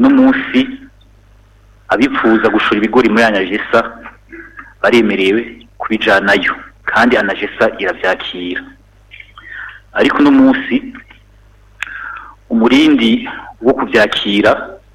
n'umunsi abipfuza gushora ibigori muri Anagesa baremerewe kubijanayo kandi Anagesa iravyakira. Ariko n'umunsi umurindi wo kuvyakira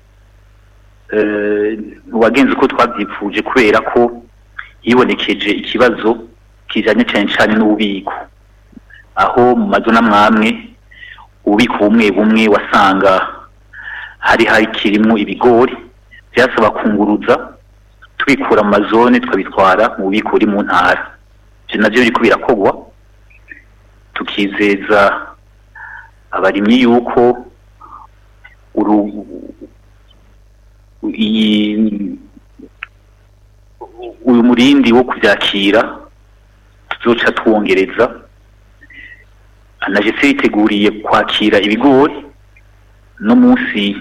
wagenze uko twavyipfuje kubera ko yibonekeje ikibazo kijanye cyane n'ububiko, aho mu mazona mwamwe ububiko bumwe bumwe wasanga hari kirimo ibigori byasaba kunguruza tubikura mu mazone twabitwara mu bubiko buri mu ntara. Ivyo navyo biriko birakogwa, tukizeza abarimyi yuko uyu murindi wo kuvyakira tuzoca tuwongereza. Anagesa yiteguriye kwakira ibigori no munsi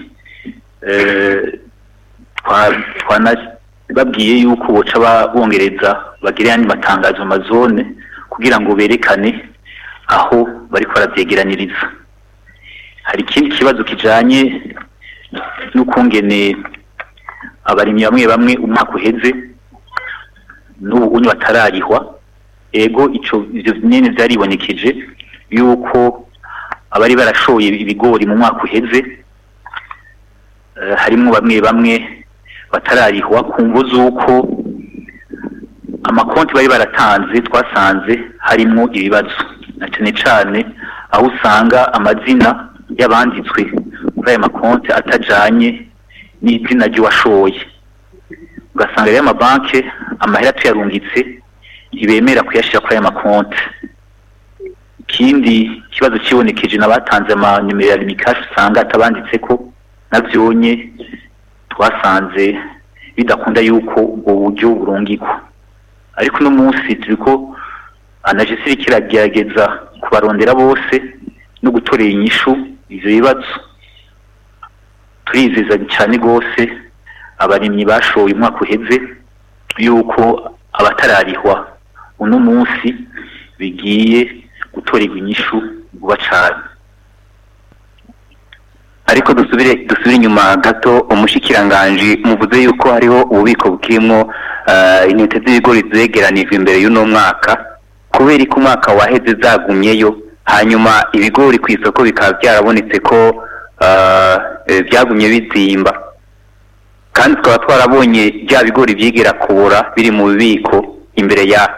babwiye yuko boca babongereza bagire yandi matangazo mu mazone kugira ngo berekane aho bariko baravyegeraniriza. Hari ikindi kibazo kijanye n'ukungene abarimyi bamwe bamwe umwaka uheze n'ubu unyu batararihwa. Ego ivyo nyene vyaribonekeje yuko abari barashoye ibigori mu mwaka uheze harimwo bamwe bamwe batararihwa ku mvo z'uko amakonti bari baratanze twasanze harimwo ibibazo, na cane cane aho usanga amazina y'abanditswe kuri ayo makonti atajanye n'izina ry'uwashoye. Ugasanga rero amabanki amahera tuyarungitse ntibemera kuyashira kuri ayo makonti. Ikindi kibazo kibonekeje n'abatanze amanimero ya limikashi usanga atabanditseko, navyonye twasanze bidakunda yuko ubwo buryo burungikwa. Ariko no munsi turiko Anagesa iriko iragerageza kubarondera bose no gutorera inyishu ivyo bibazo. Turizeza cyane gose abarimyi bashoye umwaka uheze yuko abatararihwa uno munsi bigiye gutorerwa inyishu vuba cane. Ariko dusubire inyuma gato, umushikiranganje muvuze yuko hariho ububiko bukirimo intete z'ibigori zegeranijwe imbere y'uno mwaka, kubera ko umwaka waheze zagumyeyo hanyuma ibigori ku isoko bikaba byarabonetse ko byagumye bizimba, kandi twaba twarabonye bya bigori byigera kubura biri mu bubiko imbere ya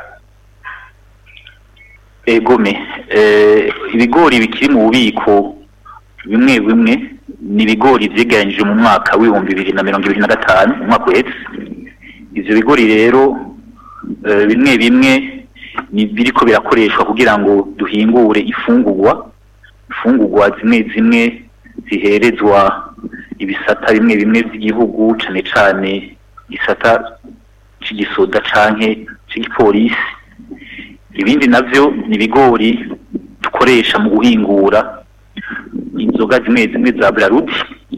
egome. Ibigori bikiri mu bubiko bimwe bimwe ni ibigori vyegeranije mu mwaka w'ibihumbi 2025 umwaka uheze. Ivyo bigori rero bimwe bimwe ni biriko birakoreshwa kugira ngo duhingure ifungurwa zimwe zimwe ziherezwa ibisata bimwe bimwe by'igihugu, cane cane gisata c'igisoda canke c'igipolisi. Ibindi navyo ni ibigori dukoresha mu guhingura inzoga zimwe zimwe za Braludi.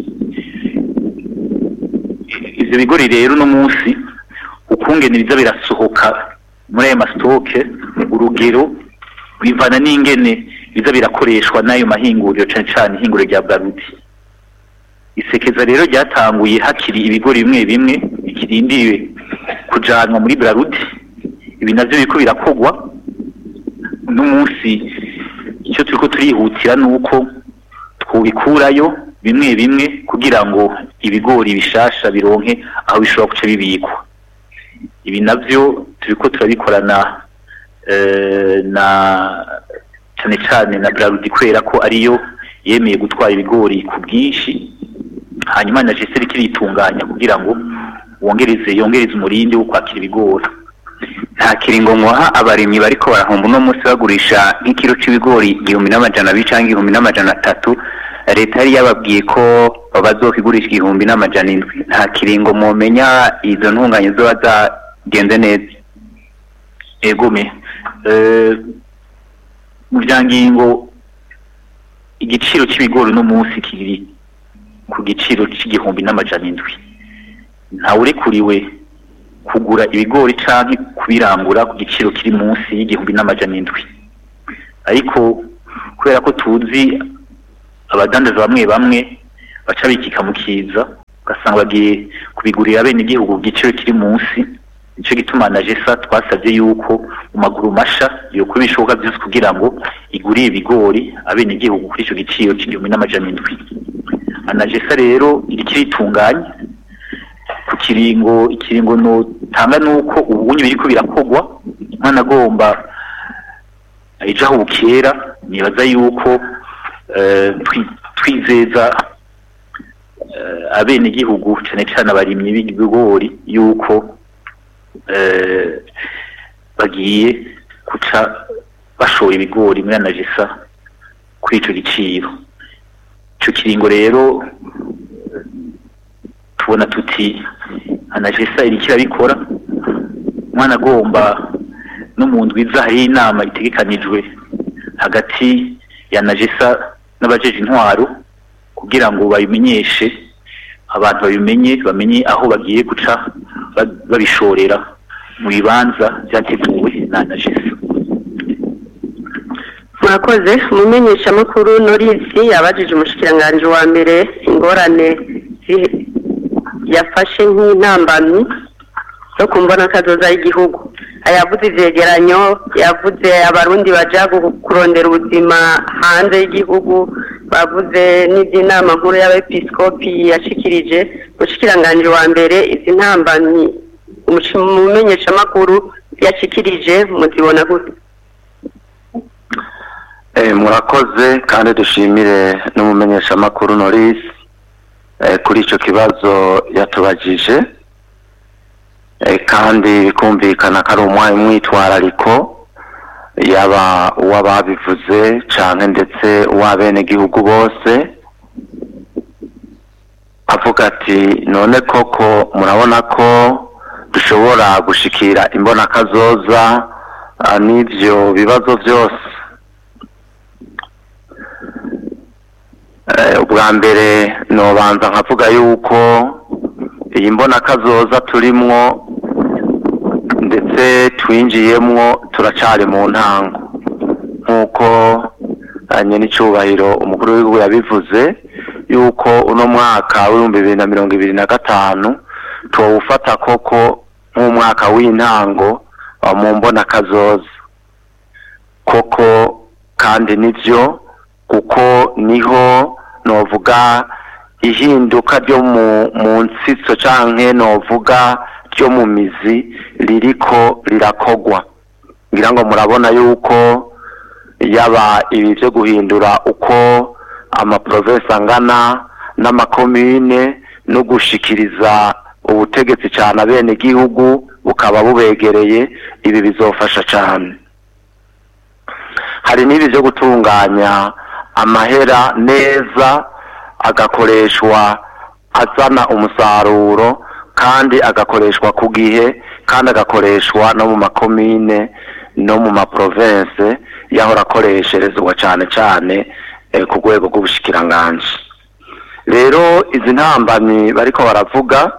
Ivyo bigori rero no munsi ukungene biza birasohoka muri ayo mastoke, urugero bivana n'ingene biza birakoreshwa n'ayo mahinguriro, cane cane ihinguriro rya Braludi. Isekeza rero ryatanguye hakiri ibigori bimwe bimwe bikirindiriwe kujanwa muri Braludi. Ibi navyo biriko birakogwa no munsi. Icyo turiko turihutira nuko twubikurayo bimwe bimwe kugira ngo ibigori bishasha bironke aho bishobora guca bibikwa. Ibi navyo turiko turabikorana na cane cane na Braludi kubera ko ariyo yemeye gutwara ibigori ku bwinshi, hanyuma na Anagesa iriko iritunganya kugira ngo yongereze umurindi wo kwakira ibigori. Nta kiringo mwaha abarimyi bariko barahomba uno munsi bagurisha nk'ikiro c'ibigori 1200 canke 1300, leta yari yababwiye ko bazokigurisha 1700. Nta kiringo momenya izo ntunganye zo bazagenze neza? Egome, mu vyangingo igiciro c'ibigori no munsi kiri ku giciro c'1700. Ntawurekuriwe kugura ibigori canke kubirangura ku giciro kiri munsi y'1700. Ariko kubera ko tuzi abadandaza bamwe bamwe baca bikika mu kiza, ugasanga bagiye kubigurira bene igihugu giciro kiri munsi. Nicyo gituma na Jesa twasabye yuko mu maguru masha yo kuri bishoboka byose kugira ngo igurire ibigori abene igihugu kuri icyo giciro c'1,700. Na Jesa rero ikiritunganye ku ikiringo no tanga nuko ubunye biriko birakogwa mwana agomba ayijaho bukera. Nibaza yuko twizeza abene igihugu cyane cyane abarimyi b'ibigori yuko bagiye kuca bashora ibigori muri Anagesa kuri ico giciro. Ico kiringo rero tubona tuti Anagesa iri kirabikora mwana agomba no mu ndwiza hari inama itegekanijwe hagati ya Anagesa n'abajeje intwaro kugira ngo babimenyeshe abantu bamenye aho bagiye guca babishorera mu bibanza byateguwe na Anagesa. Murakoze. Umumenyesha makuru Norisi yabajije umushikiranganje wa mbere ingorane yafashe nk'intambamyi zo kumbona kazoza y'igihugu. Ayavuze ivyegeranyo, yavuze abarundi baja kurondera ubuzima hanze y'igihugu, bavuze n'ivy'inama nkuru y'abepiskopi yashikirije. Umushikiranganje wa mbere izi ntambamyi umumenyesha makuru yashikirije muzibona gute? Murakoze kandi dushimire n'umumenyesha makuru Norris kuri ico kibazo yatubajije, kandi bikumvikana ko ari umwitwarariko yaba uwababivuze canke ndetse uwabene gihugu bose, avuga ati none koko murabona ko dushobora gushikira imbona kazoza n'ivyo bibazo byose. Ubwa mbere nobanza nkavuga yuko iyi mbona kazoza turimwo ndetse twinjiyemwo turacari mu ntango, nk'uko nyenicubahiro umukuru w'igihugu yabivuze yuko uno mwaka w'2025 tuwufata koko nk'umwaka w'intango mu mbona kazoza koko, kandi nivyo kuko niho novuga ihinduka ryo mu nsitso canke novuga ryo mu mizi ririko rirakogwa. Ngira ngo murabona yuko yaba ibi byo guhindura uko amaprovinsi angana n'amakomine no gushikiriza ubutegetsi cyane abene gihugu bukaba bubegereye, ibi bizofasha cyane. Hari n'ibi byo gutunganya amahera neza agakoreshwa azana umusaruro kandi agakoreshwa ku gihe kandi agakoreshwa no mu makomine no mu maprovince yahora akoresherezwa cyane cyane ku rwego rw'ubushikiranganje. Rero izi ntambamyi bariko baravuga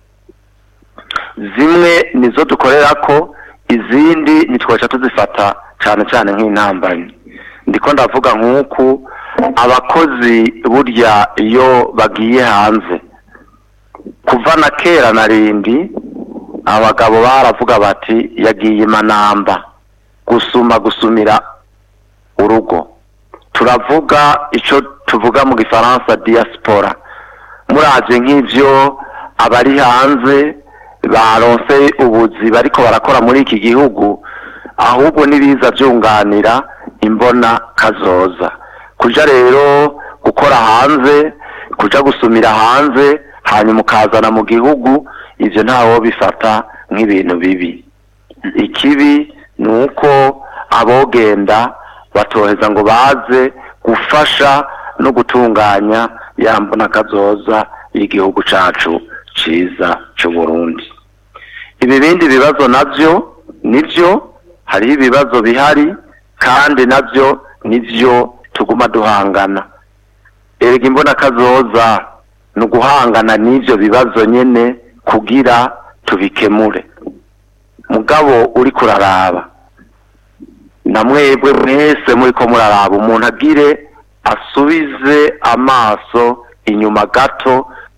zimwe nizo dukorera ko, izindi nitwaca tuzifata cyane cyane nk'intambamyi. Ndiko ndavuga nk'uku abakozi burya iyo bagiye hanze kuva na kera na rindi abagabo baravuga bati yagiye manamba gusumira urugo. Turavuga ico tuvuga mu gifaransa diaspora. Muraje nk'ivyo abari hanze baronse ubuzi bariko barakora muri iki gihugu, ahubwo nibiza byunganira imbona kazoza. Kuja rero gukora hanze, kuja gusumira hanze hanyuma ukazana mu gihugu, ivyo ntawo bifata nk'ibintu bibi. Ikibi nuko abogenda batoheza ngo baze gufasha no gutunganya yambona kazoza y'igihugu cacu ciza cyo Burundi. Ibi bindi bibazo navyo nivyo hari ibibazo bihari kandi navyo nivyo tuguma duhangana. Erega imbona kazoza no guhangana n'ivyo bibazo nyene kugira tubikemure. Mugabo uri kuraraba namwebwe mwese muri ko muraraba, umuntu agire asubize amaso inyuma gato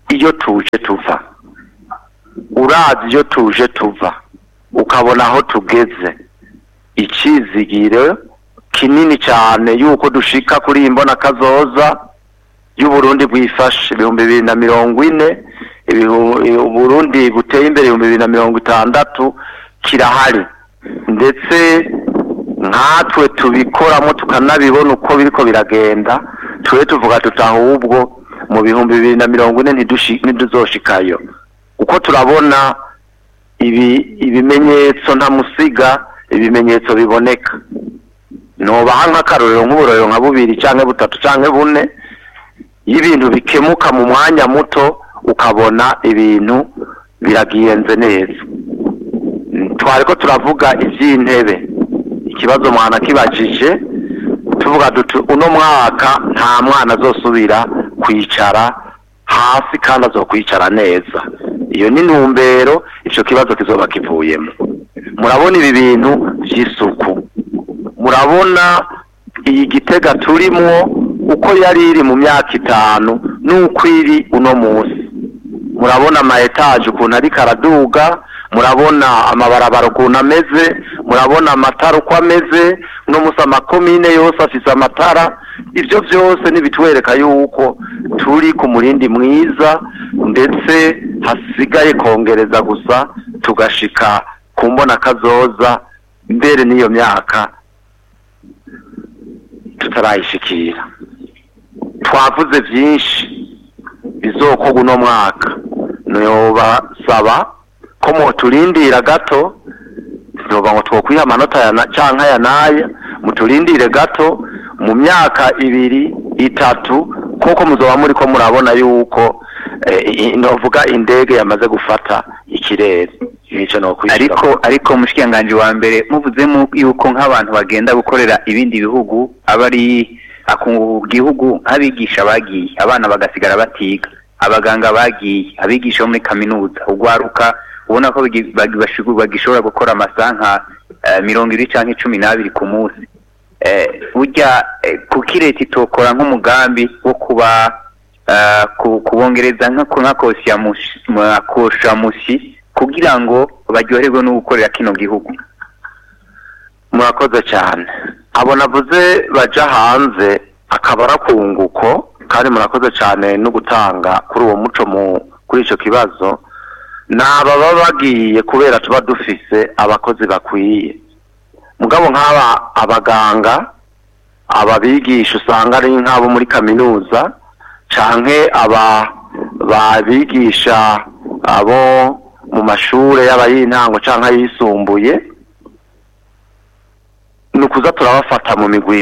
iyo tuje tuva, urazi iyo tuje tuva ukabona aho tugeze, ikizigiro kinini cyane yuko dushika kuri iyi mbona kazoza y'Uburundi bwifashe 2040, Uburundi buteye imbere 2060 kirahari, ndetse nkatwe tubikoramo tukanabibona uko biriko biragenda, twe tuvuga tutahubwo mu 2040 ntiduzoshikayo, uko turabona ibimenyetso nta musiga, ibimenyetso biboneka. Nobaha nk'akarorero nk'uburorero nka bubiri canke butatu canke bune y'ibintu bikemuka mu mwanya muto ukabona ibintu biragiyenze neza. Twariko turavuga ivy'intebe, ikibazo mwana kibajije tuvuga dutu uno mwaka nta mwana azosubira kwicara hasi kandi azokwicara neza. Iyo ni ntumbero, ico kibazo kizoba kivuyemo. Murabona ibi bintu vy'isuku, murabona iyi Gitega turimo uko yari iri mu myaka 5 nuko iri uno munsi. Murabona ama etage ukuntu ari karaduga, murabona amabarabara ukuntu ameze, murabona amatara uko ameze, no musama komine yose afise amatara. Ivyo byose nibitwereka yuko turi ku murindi mwiza, ndetse hasigaye kongereza gusa tugashika kumbona kazoza mbere n'iyo myaka tutarayishikira. Twavuze byinshi bizokorwa uno mwaka, nobasaba ko muturindira gato, ndoba ngo twokwiha amanota canka yanaya, muturindire gato mu myaka 2-3 koko muzoba muri ko murabona yuko novuga indege yamaze gufata ikirere. ariko mushikanganje wa mbere muvuze yuko nk'abantu bagenda gukorera ibindi bihugu abari akungu gihugu, abigisha bagiye, abana bagasigara batiga, abaganga bagiye, abigisha muri kaminuza, ugwaruka ubona ko bagishobora gukora amasaha 20 canke 12 ku munsi. Burya kuki leta itokora nk'umugambi wo kuba kubongereza nk'akoshamushi kugira ngo baryoherwe no gukorera kino gihugu? Murakoze cyane. Abo navuze baja hanze akabara kunguko, kandi murakoze cyane no gutanga kuri uwo muco kuri ico kibazo. Nababa bagiye kubera tuba dufise abakozi bakwiye. Mugabo nk'aba abaganga, ababigisha usanga ari nk'abo muri kaminuza canke babigisha abo mu mashure y'abayintango canke yisumbuye, nukuza turabafata mu migwi.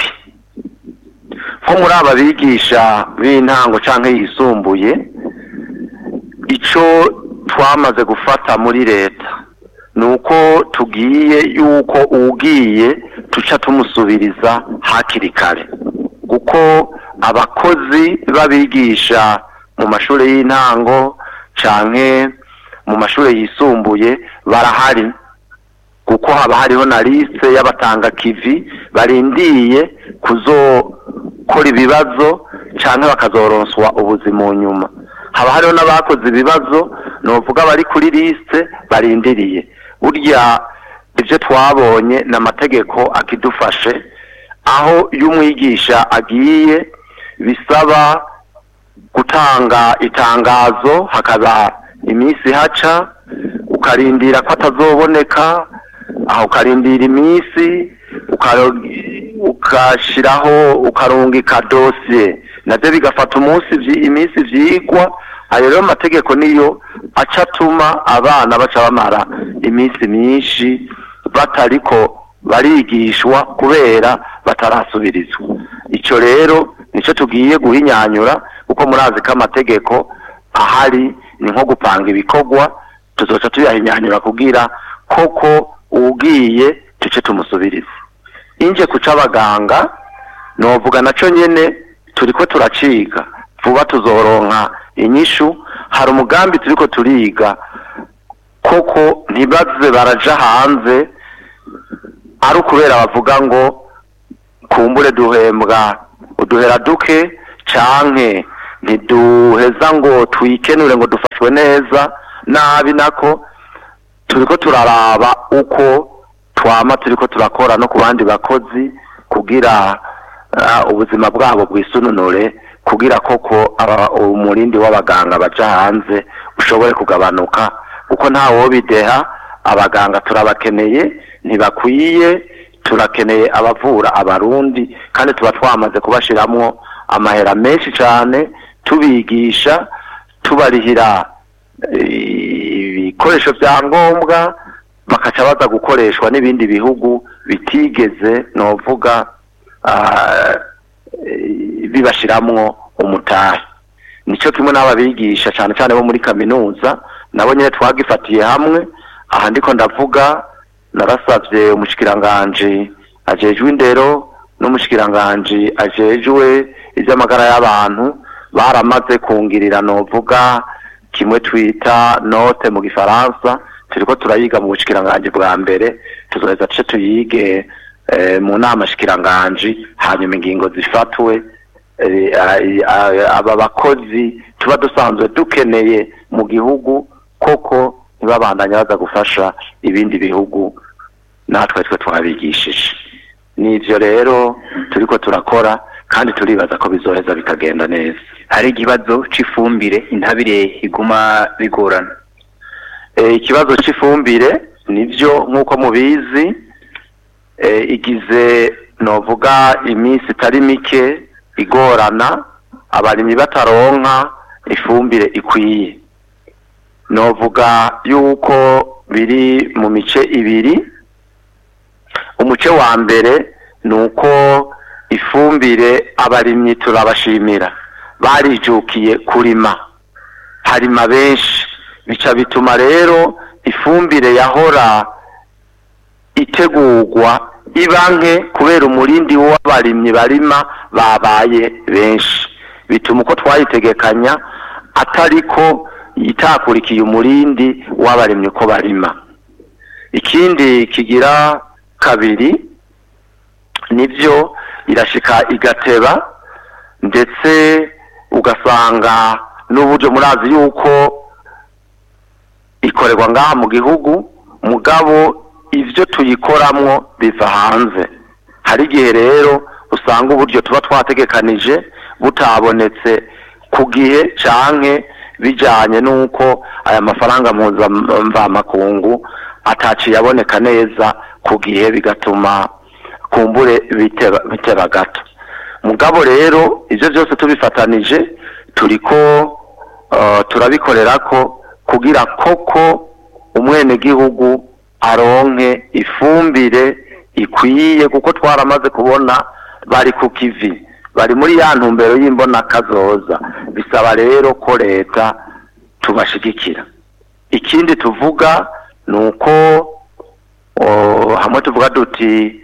Nko muri ababigisha b'intango canke yisumbuye, ico twamaze gufata muri leta nuko tugiye yuko ugiye tuca tumusubiriza hakiri kare, kuko abakozi babigisha mu mashure y'intango canke mu mashure yisumbuye barahari, kuko haba hariho na liste y'abatanga kivi barindiye kuzokora ibibazo canke bakazoronswa ubuzi mu nyuma. Haba hariho n'abakoze ibibazo novuga bari kuri liste barindiriye. Burya ivyo twabonye n'amategeko akidufashe, aho y'umwigisha agiye bisaba gutanga itangazo, hakaba iminsi haca, ukarindira ko atazoboneka, aho ukarindira iminsi, ukashiraho ukarungika dosiye, navyo bigafata iminsi vyigwa. Ayo rero amategeko niyo acatuma abana baca bamara iminsi myinshi batariko barigishwa kubera batarasubirizwa. Ico rero nico tugiye guhinyanyura, kuko murazi ko amategeko ahari ni nko gupanga ibikorwa, tuzoca tuyahinyanyura kugira koko ugiye tuce tumusubirize. Inje kuca abaganga novuga naco nyene turiko turaciga, vuba tuzoronka inyishu. Hari umugambi turiko turiga, koko ntibaze baraja hanze ari ukubera bavuga ngo kumbure duhembwa uduhera duke canke ntiduheza ngo twikenure ngo dufashwe neza nabi nako turiko turaraba uko twama turiko turakora no ku bandi bakozi kugira ubuzima bwabo bwisununure kugira koko umurindi w'abaganga baja hanze ushobore kugabanuka kuko ntawo bideha abaganga turabakeneye ntibakwiye turakeneye abavura abarundi kandi tuba twamaze kubashiramwo amahera menshi cyane tubigisha tubarihira ibikoresho bya ngombwa bakaca baza gukoreshwa n'ibindi bihugu bitigeze novuga bibashiramwo umutahe nico kimwe n'ababigisha cyane cyane bo muri kaminuza nabo nyine twagifatiye hamwe aha ndiko ndavuga narasavye umushikiranganje ajejwe indero n'umushikiranganje ajejwe iby'amagara y'abantu baramaze kungirira novuga kimwe twita note mu gifaransa turiko turayiga mu bushikiranganje bwa mbere tuzoheza tuce tuyige mu nama shikiranganje hanyuma ingingo zifatwe aba bakozi tuba dusanzwe dukeneye mu gihugu koko ntibabandanya baza gufasha ibindi bihugu natwe twe twabigishije nivyo rero turiko turakora kandi turibaza ko bizoheza bikagenda neza. Hari ikibazo c'ifumbire intabire iguma bigorana. Ikibazo c'ifumbire nivyo nkuko mubizi igize novuga iminsi itari mike igorana abarimyi bataronka ifumbire ikwiye. Novuga yuko biri mu mice ibiri. Umuce wa mbere nuko ifumbire abarimyi turabashimira barijukiye kurima harima benshi bica bituma rero ifumbire yahora itegurwa ibanke kubera umurindi w'abarimyi barima babaye benshi bituma uko twayitegekanya atariko itakurikiye umurindi w'abarimyi uko barima. Ikindi kigira kabiri nivyo irashika igateba ndetse ugasanga n'uburyo murazi yuko ikorerwa ngaha mu gihugu mugabo ivyo tuyikoramwo biva hanze. Hari igihe rero usanga uburyo tuba twategekanije butabonetse ku gihe canke bijanye nuko aya mafaranga mpuzamakungu ataciye aboneka neza ku gihe bigatuma kumbure biteba gato. Mugabo rero ivyo byose tubifatanije turiko turabikorerako kugira koko umwene gihugu aronke ifumbire ikwiye kuko twaramaze kubona bari ku kivi bari muri ya ntumbero y'imbona kazoza bisaba rero ko leta tubashigikira. Ikindi tuvuga nuko hamwe tuvuga duti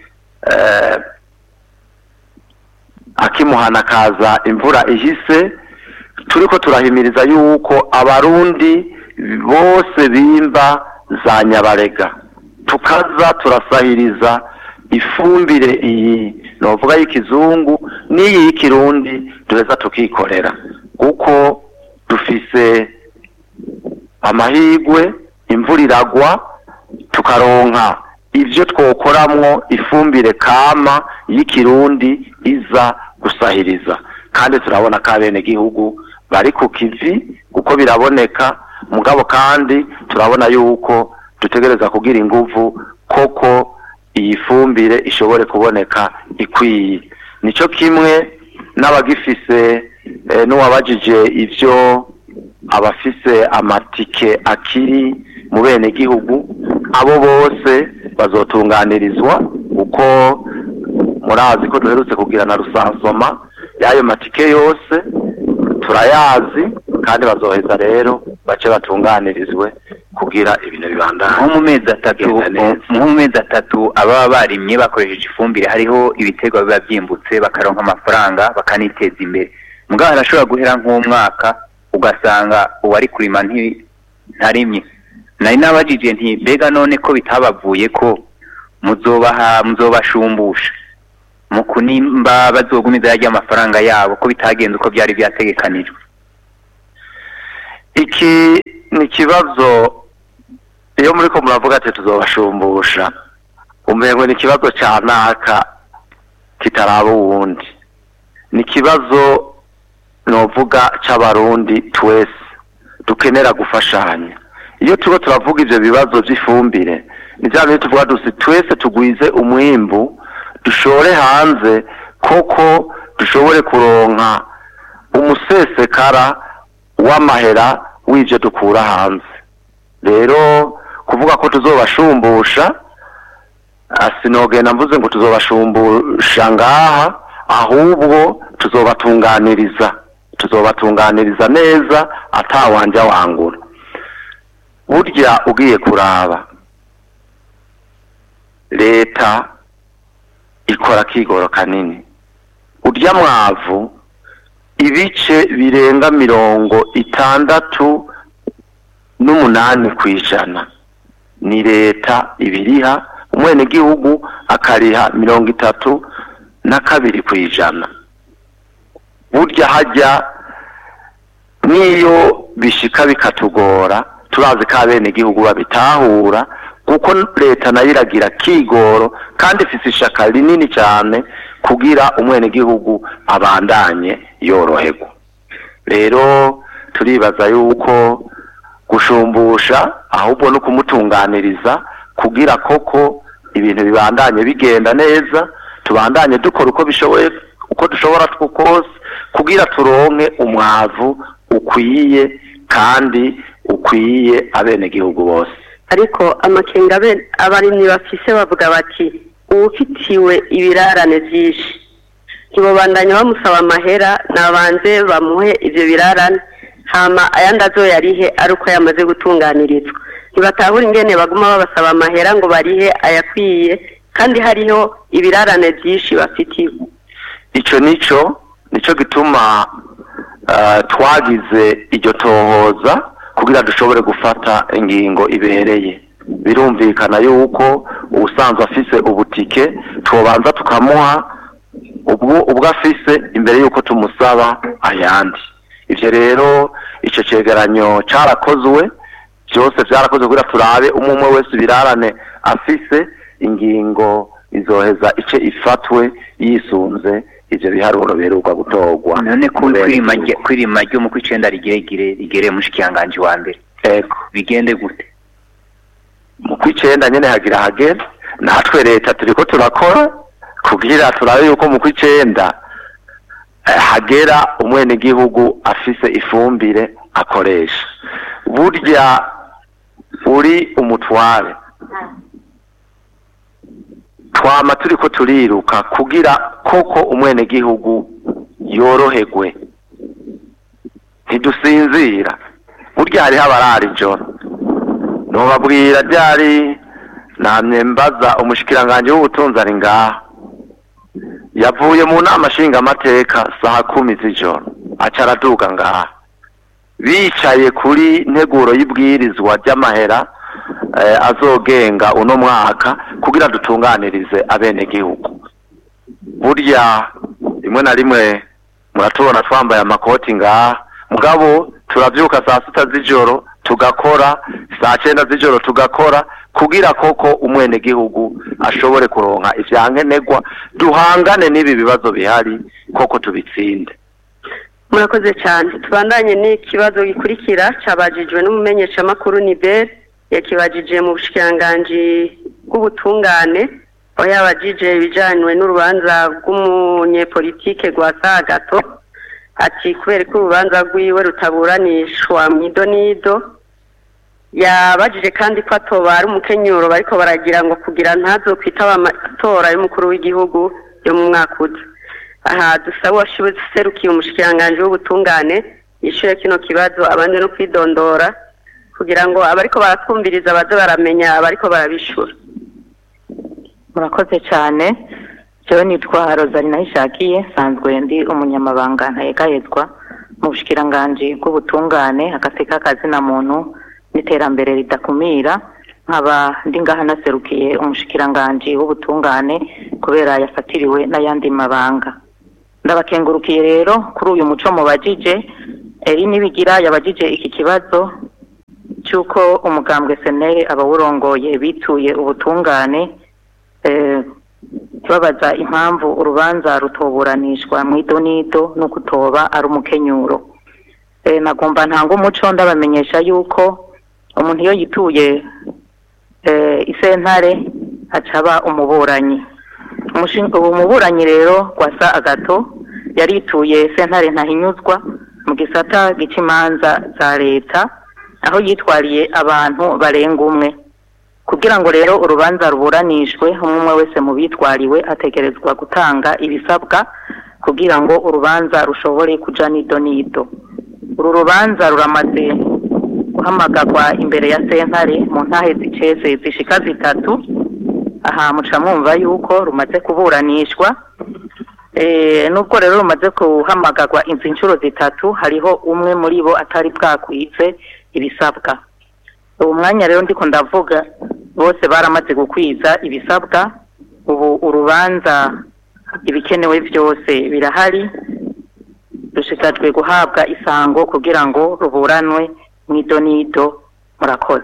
akimuhana kaza imvura ihise turiko turahimiriza yuko abarundi bose bimba za Nyabarega tukaza turasahiriza ifumbire iyi novuga y'ikizungu n'iyi y'ikirundi duheza tukikorera kuko dufise amahigwe imvura iragwa tukaronka ivyo twokoramwo ifumbire kama y'ikirundi iza gusahiriza kandi turabona ka bene gihugu bari ku kivi kuko biraboneka mugabo kandi turabona yuko dutegereza kugira inguvu koko iyi fumbire ishobore kuboneka ikwiye. Nico kimwe n'abagifise n'uwabajije ivyo abafise amatike akiri mu bene gihugu abo bose bazotunganirizwa uko murazi ko duherutse kugira na rusansoma y'ayo matike yose turayazi kandi bazoheza rero bace batunganirizwe kugira ibintu bibandanye. Mu mezi atatu ababa barimye bakoresheje ifumbire hariho ibiterwa biba byimbutse bakaronka amafaranga bakaniteza imbere. Mugabo arashobora guhera nk'umwaka ugasanga uwari kurima ntarimye. Nari nabajije nti mbega none ko bitabavuye ko muzobashumbusha mu kunimba bazogumiza yarya amafaranga yabo ko bitagenze uko byari byategekanijwe. iki ni ikibazo iyo muri ko muravuga ati tuzobashumbusha umengo ni ikibazo cya naka kitaraba uwundi, ni ikibazo novuga c'abarundi twese dukenera gufashanya. Iyo tuba turavuga ivyo bibazo vy'ifumbire ni bya bintu tuvuga dusi twese tugwize umwimbu dushore hanze koko dushobore kuronka umusesekara w'amahera w'ivyo dukura hanze. Rero kuvuga ko tuzobashumbusha sinogenda mvuze ngo tuzobashumbusha ngaha, ahubwo tuzobatunganiriza neza atawanja wangura. Burya ugiye kuraba leta ikora kigoro kanini, urya mwavu ibice birenga 68% ni leta ibiriha, umwene gihugu akariha 32%. Burya hajya niyo bishika bikatugora turazi ko abene gihugu babitahura, kuko leta nayo iragira kigoro kandi ifise ishaka rinini cyane kugira umwene gihugu abandanye yoroherwa. Rero turibaza yuko gushumbusha ahubwo no kumutunganiriza kugira koko ibintu bibandanye bigenda neza, tubandanye dukora uko bishoboye, uko dushobora twose kugira turonke umwavu ukwiye kandi ukwiye abene gihugu bose. Ariko amakenga abarimyi bafise bavuga bati uwufitiwe ibirarane byinshi ntibobandanya bamusaba amahera, nabanze bamuhe ivyo birarane hama ayandi azoyarihe ari uko yamaze gutunganirizwa. Ntibatahura ingene baguma babasaba amahera ngo barihe ayakwiye kandi hariho ibirarane byinshi bafitiwe. Ico nico gituma twagize iryo tohoza kugira dushobore gufata ingingo ibereye. Birumvikana yuko ubusanzwe afise ubutike twobanza tukamuha ubwo afise imbere yuko tumusaba ayandi. Ivyo rero ico cegeranyo carakozwe, byose byarakozwe kugira turabe umwe wese birarane afise, ingingo izoheza ice ifatwe yisunze ivyo biharuro beruka gutorwa. None kwirima ryo mu kwicenda rigere mushikiranganje wa mbere bigende gute? Mu kwicenda nyene hagira hagera, natwe leta turiko turakora kugira turabe yuko mu kwicenda hagera umwene gihugu afise ifumbire akoresha. Burya uri umutware twama turiko turiruka kugira koko umwene gihugu yoroherwe, ntidusinzira. Burya hariho abarara ijoro, nobabwira ryari namye mbaza umushikiranganje w'ubutunzi ari ngaha, yavuye mu nama nshingamateka saha 10 z'ijoro aca araduga ngaha, bicaye kuri nteguro y'ibwirizwa ry'amahera azogenga uno mwaka kugira dutunganirize abene gihugu. Burya rimwe na rimwe muratubona twambaye amakoti ngaha, mugabo turavyuka saa 6 z'ijoro tugakora, saa 9 z'ijoro tugakora kugira koko umwene gihugu ashobore kuronka ivyankenegwa, duhangane n'ibi bibazo bihari koko tubitsinde. Murakoze cyane. Tubandanye n'ikibazo gikurikira cabajijwe n'umumenyesha makuru Nibel, yakibajije mu bushikiranganje bw'ubutungane, aho yabajije ibijanywe n'urubanza rw'umunyepolitike Rwasagato, ati kubera ko urubanza rwiwe rutaburanishwa mw'idonido. Yabajije kandi ko atobara umukenyuro bariko baragira ngo kugira ntazo kwitaba amatora y'umukuru w'igihugu yo mu mwaka uza. Aha dusaba washibuserukiye umushikiranganje w'ubutungane yishure kino kibazo abandi no kwidondora kugira ngo abariko baratwumviriza baze baramenya abariko barabishura. Murakoze cyane. Jewe nitwa Rosalie Nahishakiye, sanzwe ndi umunyamabanga ntayegayezwa mu bushikiranganje bw'ubutungane, agateka kazina muntu n'iterambere ridakumira. Nkaba ndi ngaha naserukiye umushikiranganje w'ubutungane kubera yafatiriwe n'ayandi mabanga. Ndabakengurukiye rero kuri uyu muco mubajije. Eri nibigira yabajije iki kibazo cyuko umugambwe senere abawurongoye bituye ubutungane babaza impamvu urubanza rutoburanishwa mu idonido no kutoba ari umukenyuro. Nagomba ntanga umuco ndabamenyesha yuko umuntu iyo yituye isentare acaba umuburanyi. Umuburanyi rero Gwasa Agato yarituye sentare ntahinyuzwa mu gisata gicimanza za leta aho yitwariye abantu barenga umwe. Kugira ngo rero urubanza ruburanishwe umwe wese mu bitwariwe ategerezwa gutanga ibisabwa kugira ngo urubanza rushobore kuja nido. Uru rubanza ruramaze guhamagarwa imbere ya sentare mu ntahe ziceze zishika 3. Aha muca mwumva yuko rumaze kuburanishwa. Nubwo rero rumaze kuhamagarwa inshuro 3 hariho umwe muri bo atari bwakwize ibisabwa. Ubu mwanya rero ndiko ndavuga bose baramaze gukwiza ibisabwa. Ubu urubanza ibikenewe byose birahari, rushikajwe guhabwa isango kugira ngo ruburanwe mwidonido. Murakoze.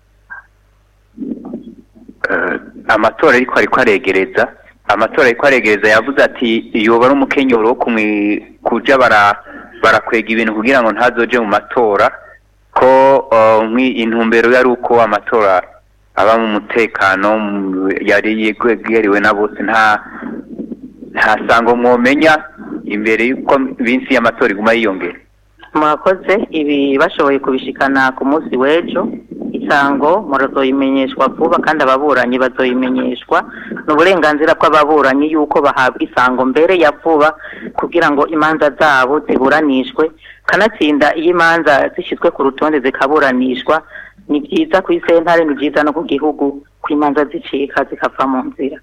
Amatora ariko aregereza yavuze ati yoba ari umukenyuro kuja barakwega ibintu kugira ngo ntazoje mu matora ko intumbero yari uko amatora aba mu mutekano yari yegeriwe na bose nta sango mwomenya imbere yuko binsi y'amatora iguma yiyongera. Murakoze. Ibi bashoboye kubishikana ku munsi w'ejo. Isango murazoyimenyeshwa vuba kandi ababuranyi bazoyimenyeshwa. N'uburenganzira bw'ababuranyi yuko bahabwa isango mbere ya vuba kugira ngo imanza zabo ziburanishwe, kanatsinda iyo imanza zishyizwe ku rutonde zikaburanishwa ni byiza ku isentare, ni byiza no ku gihugu ku imanza zicika zikava mu nzira.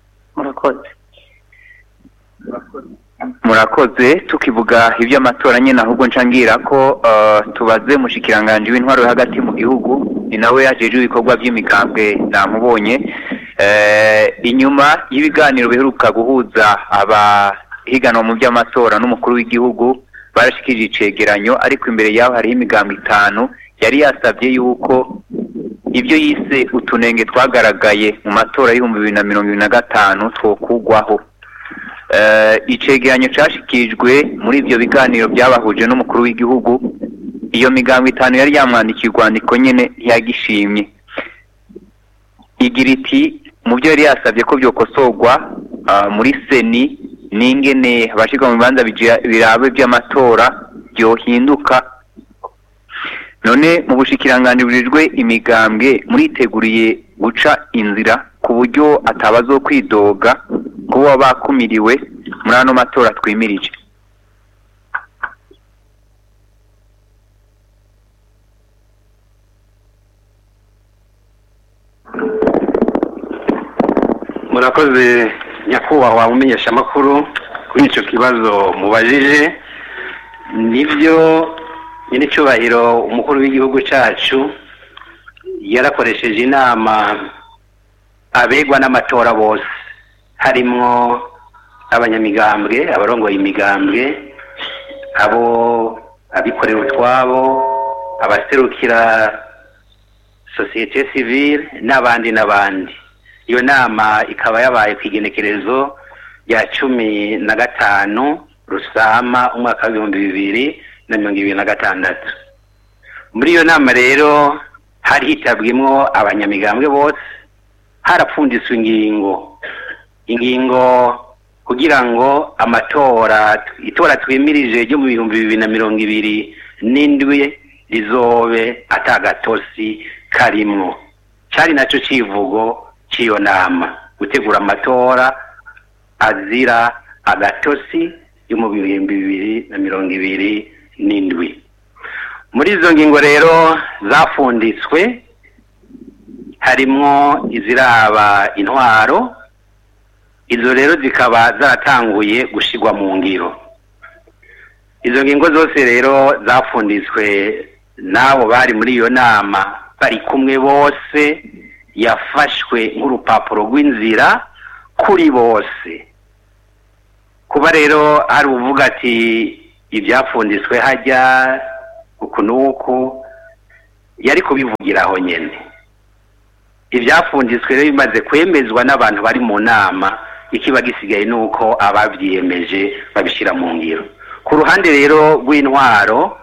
Murakoze. Tukivuga iby'amatora nyine ahubwo ncangira ko tubaze mushikiranganje w'intwaro hagati mu gihugu ni nawe yajeje ibikorwa by'imigambwe namubonye inyuma y'ibiganiro biheruka guhuza abahiganwa mu by'amatora n'umukuru w'igihugu barashikije icegeranyo, ariko imbere yaho hari imigambwe 5 yari yasabye yuko ibyo yise utunenge twagaragaye mu matora y'ibihumbi 2025 twokugwaho. Icegeranyo cashikijwe muri ibyo biganiro byabahuje n'umukuru w'igihugu. Iyo migambwe 5 yari yamwandikiye urwandiko nyene yagishimye, igira iti mu byo yari yasabye ko byokosorwa muri seni n'ingene abashika mu bibanza birabe by'amatora byohinduka. None mu bushikiranganje burijwe imigambwe muriteguriye guca inzira ku buryo atabazo kwidoga kuba bakumiriwe muri ano matora twimirije? Murakoze nyakubahwa umenyesha amakuru kuri icyo kibazo mubajije. Nibyo nyine cyubahiro umukuru w'igihugu cyacu yarakoresheje inama abegwa n'amatora bose, harimo abanyamigambwe, abarongoye imigambwe, abikorera utwabo, abaserukira societe civile n'abandi. Iyo nama ikaba yabaye ku igenekerezo rya 15 Rusama umwaka wa 2026. Muri iyo nama rero hari hitabwimwo abanyamigambwe bose, harapfunditswe ingingo kugira ngo itora twimirije ryo mu 2027 rizobe atagatosi karimwo. Cyari naco civugo ciyo nama, gutegura amatora azira agatosi yo mu 2027. Muri izo ngingo rero zafunditswe harimwo iziraba intwaro. Izo rero zikaba zaratanguye gushigwa mu ngiro. Izo ngingo zose rero zafunditswe nabo bari muri iyo nama bari kumwe bose, yafashwe nk'urupapuro rw'inzira kuri bose. Kuba rero hari uvuga ati ibyafunditswe hajya uku nuku yari kubivugira aho nyene ivyafunditswe rero bimaze kwemezwa n'abantu bari mu nama ikiba gisigaye nuko abavyiyemeje babishira mu ngiro ku ruhande rero rw'intwaro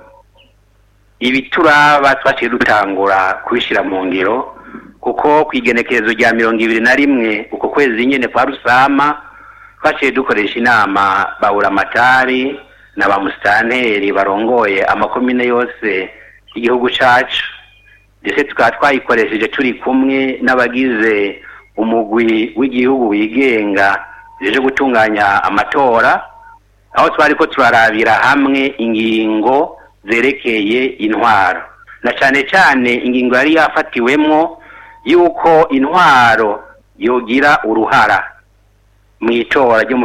ibituraba twaciye dutangura kubishira mu ngiro kuko kwigenekerezo rya 21 uko kwezi nyene kwa Rusama twaciye dukoresha inama Baburamatari na bamusitanteri barongoye amakomine yose igihugu cacu ndetse tukaba twayikoresheje turi kumwe n'abagize umugwi w'igihugu wigenga rije gutunganya amatora aho twariko turarabira hamwe ingingo zerekeye intwaro na cane cane ingingo yari yafatiwemwo yuko intwaro yogira uruhara mu itora ryo mu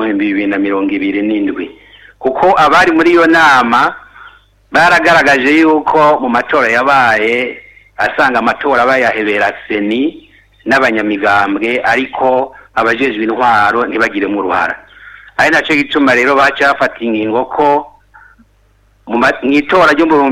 2027 kuko abari muri iyo nama baragaragaje yuko mu matora yabaye asanga amatora bayahebera seni n'abanyamigambwe ariko abajejwe intwaro ntibagire mu ruhara ari naco gituma rero baca bafata ingingo ko mu itora ryo mu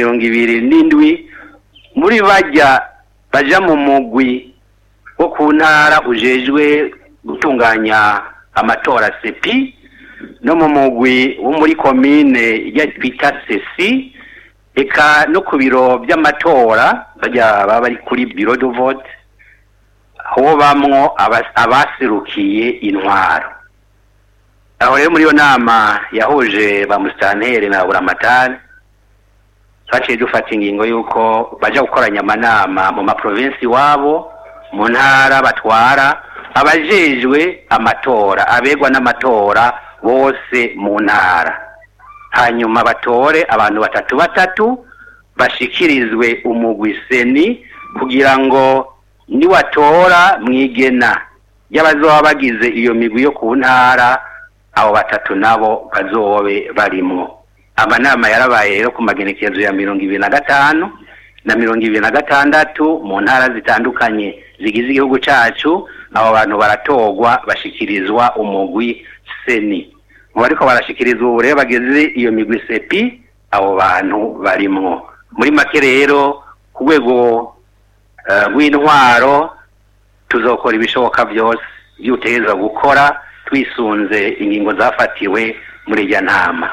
2027 muri baja mu mugwi wo ku ntara ujejwe gutunganya amatora sepi no mu mugwi wo muri komine ya twita sesi eka no ku biro by'amatora baba bari kuri biro de vote aho bamwo abaserukiye intwaro aho rero muri yo nama yahuje bamusitanteri na Buramatari twaciye dufata ingingo yuko baja gukoranya amanama mu maprovinsi wabo mu ntara batwara abajejwe amatora abegwa n'amatora bose mu ntara hanyuma batore abantu batatu bashikirizwe umugwi seni kugira ngo niwatora mwigena y'abazoba bagize iyo migwi yo ku ntara abo batatu nabo bazobe barimwo amanama yarabaye rero ku magenekerezo ya 2025 na 2026 mu ntara zitandukanye zigize igihugu cacu abo bantu baratogwa bashikirizwa umugwi seni mu bariko barashikirizwa ubu rero bageze iyo migwi sepi abo bantu barimwo muri make rero ku rwego rw'intwaro tuzokora ibishoboka byose by'utegerezwa gukora twisunze ingingo zafatiwe muri irya nama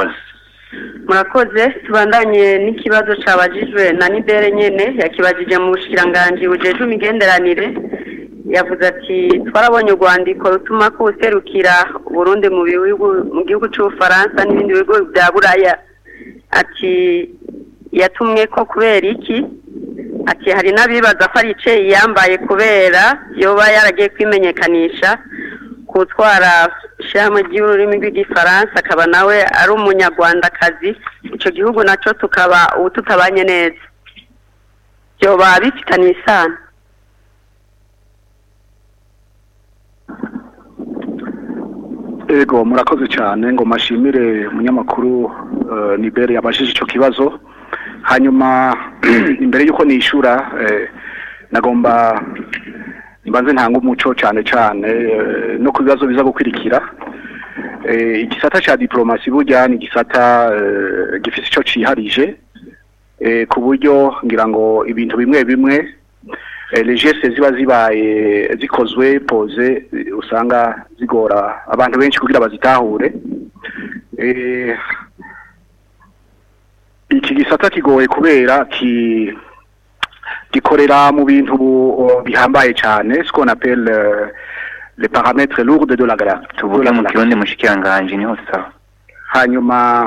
murakoze tubandanye n'ikibazo cabajijwe na Nibere nyene yakibajije mu bushikiranganje bujeje imigenderanire yavuze ati twarabonye urwandiko rutuma ko userukira Burundi mu gihugu c'Ubufaransa n'ibindi bigo bya Buraya ati yatumwe ko kubera iki ati hari nabibaza ko ari ice yambaye kubera yoba yaragiye kwimenyekanisha kutwara shama ry'ururimi rw'igifaransa akaba nawe ari umunyarwandakazi ico gihugu naco tukaba tutabanye neza yoba bifitanye isano Ego murakoze cyane ngo mashimire umunyamakuru Nibere yabajije ico kibazo hanyuma imbere yuko nishura nagomba mbanze ntanga umuco cyane no ku bibazo biza gukwirikira igisata ca diplomasi burya ni gisata gifise ico ciharije ku buryo ngira ngo ibintu bimwe les gestes ziba zibaye zikozwe pose usanga zigora abantu benshi kugira bazitahure iki gisata kigoye kubera gikorera mu bintu bihambaye cyane ce qu'on appelle les paramètres lourds de la guerre tuvuga mu kirundi mushikiranganje niho sawa hanyuma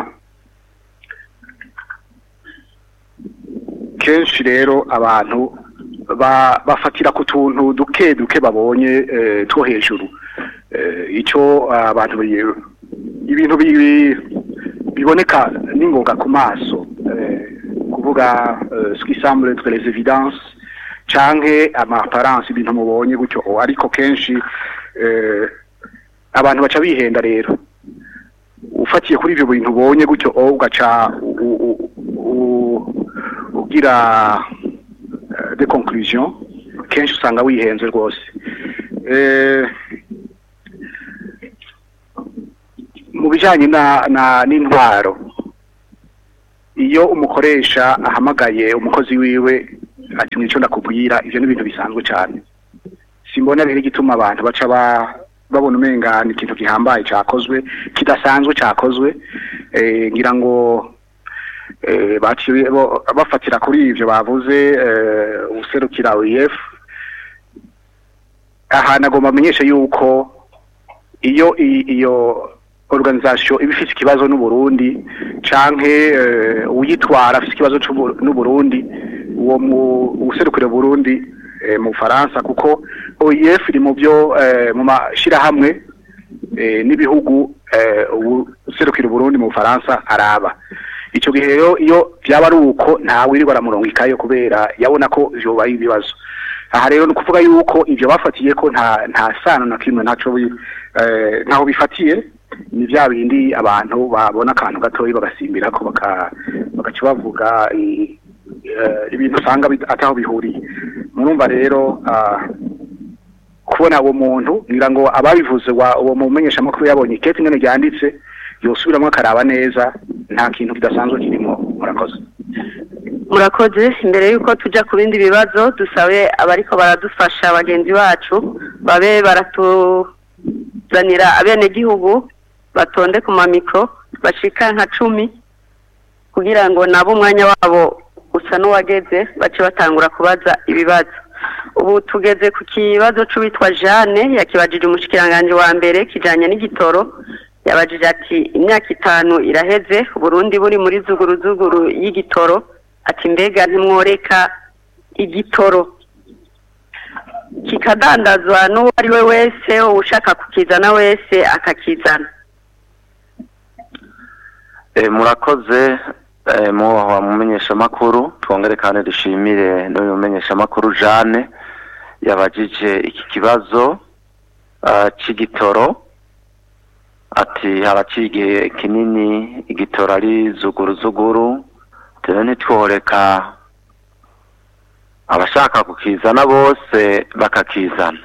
kenshi rero abantu bafatira ku tuntu duke babonye two hejuru icyo abantu ibintu biboneka n'ingoga ku maso kuvuga ce qui semble être les évidences canke amaparence ibintu mubonye gutyo ariko kenshi abantu baca bihenda rero ufatiye kuri ivyo bintu ubonye gutyo ugaca ugira des conclusions kenshi usanga wihenze rwose mu bijanye n'intwaro iyo umukoresha ahamagaye umukozi wiwe ati mwico ndakubwira, ivyo ni ibintu bisanzwe cyane. Simbona rero igituma abantu baca babona umenga ni ikintu gihambaye cyakozwe kidasanzwe cyakozwe, ngira ngo baciye bafatira kuri ivyo bavuze userukira OIF. Aha nagomba amenyesha yuko iyo organisation ibifite ikibazo n'u Burundi canke uyitwara afite ikibazo n'u Burundi, uwo userukira Burundi mu Faransa, kuko OIF iri mu byo mu mashira hamwe n'ibihugu userukira Burundi mu Faransa araba. Ico gihe rero iyo byaba ari uko nta wirirwa aramurongo ikayo kubera yabona ko vyobaye ibibazo. Aha rero nukuvuga yuko ivyo bafatiye ko nta sano na kimwe ntaho bifatiye, ni bya bindi abantu babona akantu gatoyi bagasimbira ko bagaca bavuga ibintu usanga ataho bihuriye. Murumva rero kubona uwo muntu ngira ngo ababivuze uwo mumenyesha makuru yabonye ikete ngene ryanditse yosubiramo akaraba neza, nta kintu kidasanzwe kirimo. Murakoze. Imbere yuko tuja ku bindi bibazo, dusabe abariko baradufasha bagenzi bacu babe baratuzanira abene gihugu batonde ku mamikro bashika nka 10 kugira ngo nabo umwanya wabo usa n'uwageze bace batangura kubaza ibibazo. Ubu tugeze ku kibazo c'uwitwa Jeanne yakibajije umushikiranganje wa mbere kijanye n'igitoro. Yabajije ati imyaka 5 iraheze Burundi buri muri zuguru y'igitoro, ati mbega ntimworeka igitoro kikadandazwa n'uwo ari we wese ushaka kukizana wese akakizana. Murakoze mumenyesha makuru, twongere kandi dushimire no mumenyesha makuru Jeanne yabajije iki kibazo c'igitoro, ati haraciye kinini igitoro ari zuguru tene ntitworeka abashaka kukizana bose bakakizana.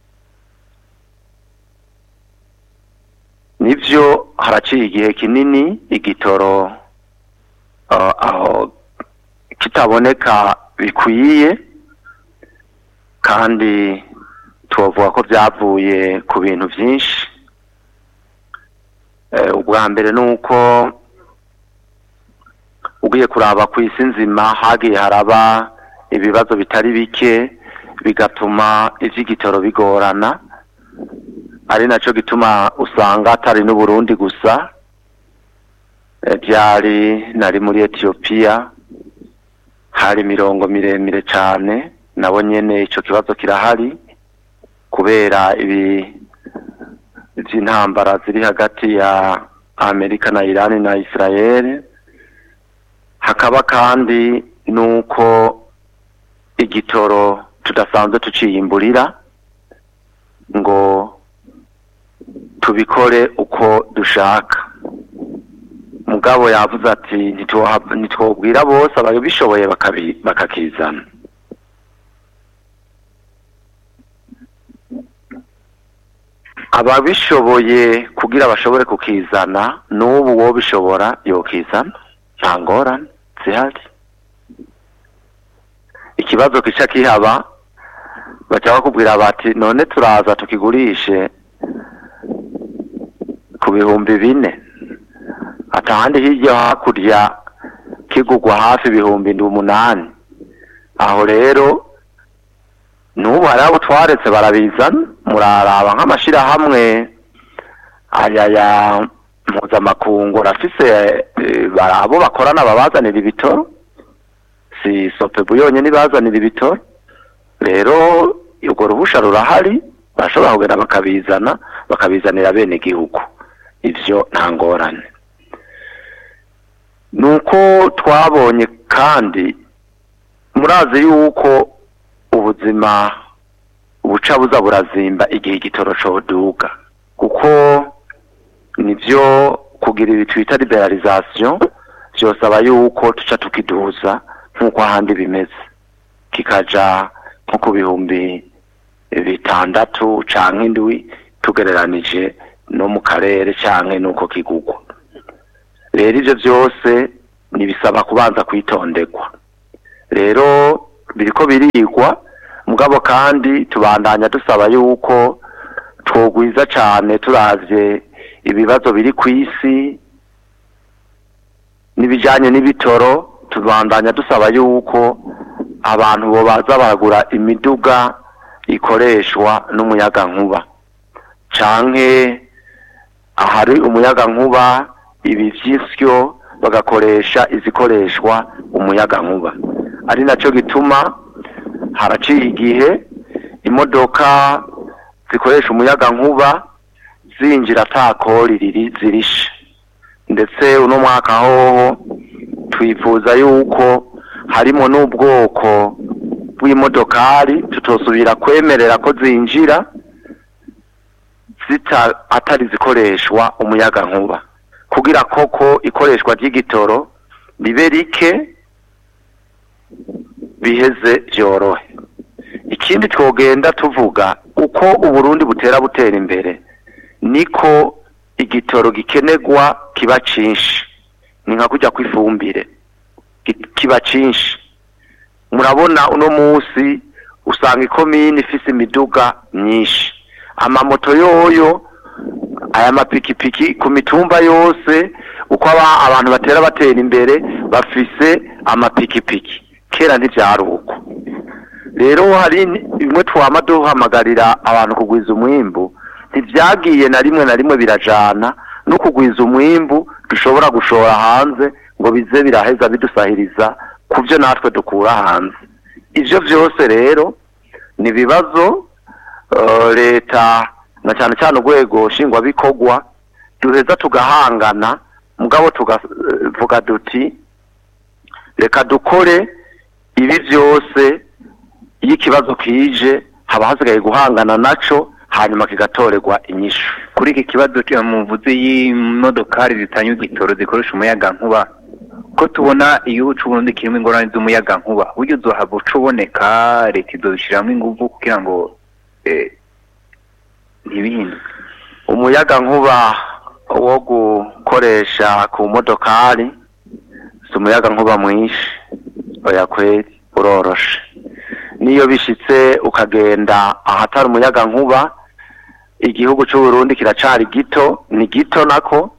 Nivyo haraciye igihe kinini igitoro aho kitaboneka bikwiye, kandi tuvuga ko byavuye ku bintu byinshi. Ubwa mbere nuko ugiye kuraba ku isi nzima hagiye haraba ibibazo bitari bike bigatuma ivy'igitoro bigorana, ari naco gituma usanga atari n'u Burundi gusa, byari nari muri Ethiopia hari mirongo miremire cyane, nabo nyene ico kibazo kirahari kubera ivy'intambara ziri hagati ya Amerika na Iran na Israel. Hakaba kandi nuko igitoro tudasanzwe tuciyimburira ngo tubikore uko dushaka. Mugabo yavuze ati nitwobwira bose ababishoboye bakakizana. Ababishoboye kugira bashobore kukizana, n'ubu wo bishobora yokizana, nta ngorane zihari. Ikibazo kica kihaba baca bakubwira bati none turaza tukigurishe ku 4,000, atahandi hirya hakurya kigugwa hafi 8,000. Aho rero n'ubu hari abo twaretse barabizana. Muraraba nk'amashirahamwe aya mpuzamakungu rafise barabo bakorana babazanira ibitoro, si Sopebu yonyene bazanira ibitoro. Rero urwo ruhusha rurahari, bashobora kugenda bakabizanira bene gihugu, ivyo nta ngorane. Nuko twabonye kandi murazi yuko ubuzima buca buza burazimba igihe igitoro coduga, kuko nivyo kugira ibi twita liberalisation vyosaba yuko tuca tukiduza nk'uko ahandi bimeze, kikaja nko ku 6,000 canke 7 tugereranije no mu karere canke nuko kigugwa. Rero ivyo vyose nibisaba kubanza kwitonderwa. Rero biriko birigwa mugabo kandi tubandanya dusaba yuko twogwiza cyane turavye ibibazo biri ku isi n'ibijanye n'ibitoro, tubandanya dusaba yuko abantu bo baza baragura imiduga ikoreshwa n'umuyaga nkuba canke ahari umuyaga nkuba ibi vyisyo bagakoresha izikoreshwa umuyaga nkuba. Ari naco gituma haraciye igihe imodoka zikoresha umuyaga nkuba zinjira atakori zirishe, ndetse uno mwaka hoho twifuza yuko harimo n'ubwoko bw'imodokari tutosubira kwemerera ko zinjira atari zikoreshwa umuyaga nkuba, kugira koko ikoreshwa ry'igitoro ribe rike biheze byorohe. Ikindi twogenda tuvuga uko Uburundi butera imbere niko igitoro gikenegwa kiba cinshi, ni nka kujya kwifumbire kiba cinshi. Murabona uno munsi usanga ikomini ifise imiduga myinshi, amamoto yoyo aya mapikipiki ku mitumba yose uko abantu batera imbere bafise amapikipiki, kera ntivyari uko. Rero hari bimwe twama duhamagarira abantu kugwiza umwimbu, ntivyagiye na rimwe birajana no kugwiza umwimbu dushobora gushora hanze ngo bize biraheza bidusahiriza kuvyo natwe dukura hanze. Ivyo vyose rero ni bibazo leta na cyane urwego nshingwabikorwa duheza tugahangana, mugabo tugavuga duti reka dukore ibi vyose, iyo ikibazo kije haba hasigaye guhangana naco hanyuma kigatorerwa inyishu. Kuri iki kibazo muvuze y'imodokari zitanywa igitoro zikoresha umuyaga nkuba, ko tubona iyo Burundi kirimo ingorane z'umuyaga nkuba, buryo uzohava uboneka leta izobishiramwo inguvu kugira ngo ntibihinduke. Umuyaga nkuba wo gukoresha ku modokari si umuyaga nkuba mwinshi, oya kweri uroroshe. Niyo bishitse ukagenda ahatari umuyaga nkuba, igihugu cy'u Burundi kiracari gito, ni gito nako,